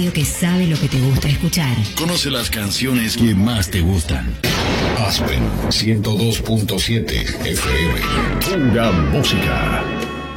radio que sabe lo que te gusta escuchar. Conoce las canciones que más te gustan. Aspen 102.7 FM. Pura música.